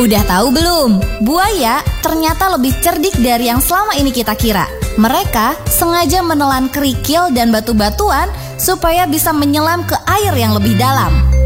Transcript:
Udah tahu belum? Buaya ternyata lebih cerdik dari yang selama ini kita kira. Mereka sengaja menelan kerikil dan batu-batuan supaya bisa menyelam ke air yang lebih dalam.